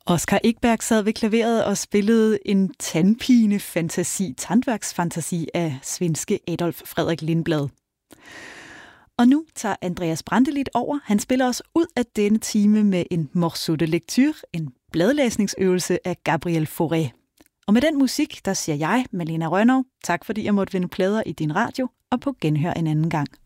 Oscar Ekberg sad ved klaveret og spillede en tandværksfantasi af svenske Adolf Fredrik Lindblad. Og nu tager Andreas Brantelid over. Han spiller os ud af denne time med en morceau de lecture, en bladlæsningsøvelse af Gabriel Fauré. Og med den musik, der siger jeg, Malena Rønnow, tak fordi jeg måtte vinde plader i din radio, og på genhør en anden gang.